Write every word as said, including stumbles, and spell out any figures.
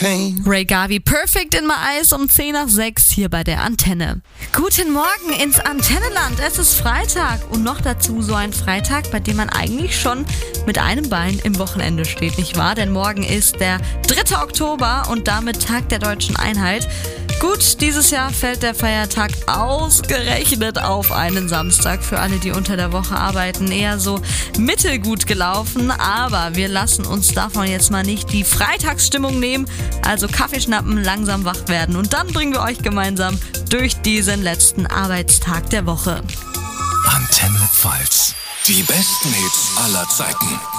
pain. Ray Garvey, Perfect in My Eyes um zehn nach sechs hier bei der Antenne. Guten Morgen ins Antennenland. Es ist Freitag und noch dazu so ein Freitag, bei dem man eigentlich schon mit einem Bein im Wochenende steht, nicht wahr? Denn morgen ist der dritte Oktober und damit Tag der Deutschen Einheit. Gut, dieses Jahr fällt der Feiertag ausgerechnet auf einen Samstag. Für alle, die unter der Woche arbeiten, eher so mittelgut gelaufen. Aber wir lassen uns davon jetzt mal nicht die Freitagsstimmung nehmen. Also Kaffee schnappen, langsam wach werden. Und dann bringen wir euch gemeinsam durch diesen letzten Arbeitstag der Woche. Antenne Pfalz. Die besten Hits aller Zeiten.